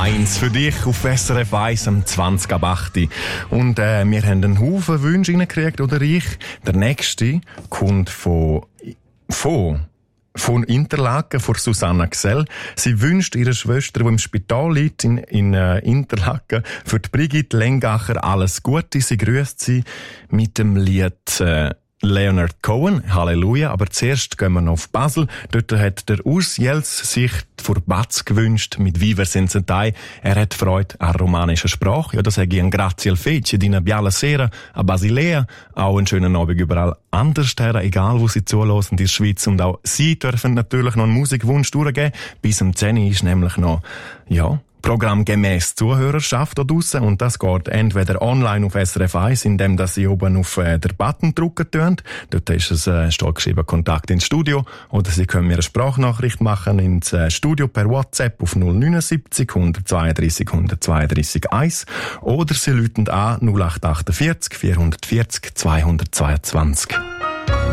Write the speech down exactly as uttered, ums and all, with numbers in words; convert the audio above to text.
eins für dich auf S R F eins am zwanzig ab acht. Und äh, wir haben einen Haufen Wünsche reingekriegt, oder ich. Der nächste kommt von... von... von Interlaken, von Susanna Gsell. Sie wünscht ihrer Schwester, die im Spital liegt, in, in äh, Interlaken, für die Brigitte Lengacher alles Gute. Sie grüßt sie mit dem Lied äh, Leonard Cohen, Halleluja. Aber zuerst gehen wir noch auf Basel. Dort hat der Urs Jels sich vor Batz gewünscht mit Viver senza te. Er hat Freude an romanischer Sprache. Ja, das sage ich ein Grazie al Fece, dina Biala Sera, a Basilea. Auch einen schönen Abend überall anders her, egal wo sie zuhören in der Schweiz. Und auch sie dürfen natürlich noch einen Musikwunsch durchgeben. Bis um zehn ist nämlich noch, ja, programmgemäss Zuhörerschaft da draussen. Und das geht entweder online auf S R F eins, indem dass sie oben auf äh, den Button drücken tun. Dort ist es äh, steht geschrieben Kontakt ins Studio. Oder sie können mir eine Sprachnachricht machen ins äh, Studio per WhatsApp auf null neun sieben null eins zwei drei null zwei drei eins. Oder sie läuten an null acht vier acht vier vier zwei zwei zwei.